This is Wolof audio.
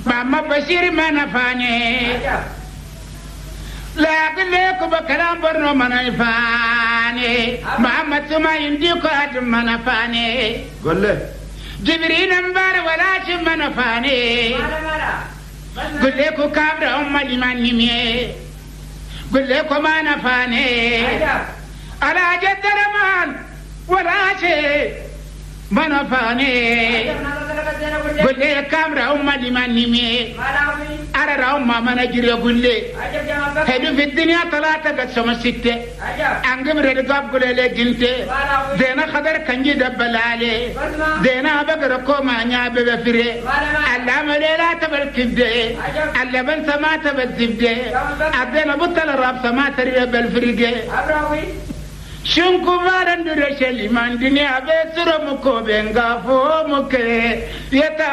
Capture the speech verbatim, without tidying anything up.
Mama Bashir manafane la gele ko bakaram borno manafane Mama tuma indi ko at manafane golle Jibril ambar wala ci manafane gole ko kabra umma liman nimiye gole ko manafane ala jaddaraman wala ci manafane gole kabra umma liman nimiye ara raw ma mana jire gulle hedu fi dunya talata ga sama sitte angam red gab gule le ginte dena khadar kanji dabbalale dena bagar ko ma nya be be fire alla malela tabal kibde alla ban sama tabal zibde adena butal rab sama tari bel frige shunku varan dure sheli man dunya be suro mu ko be ngafo mu ke yeta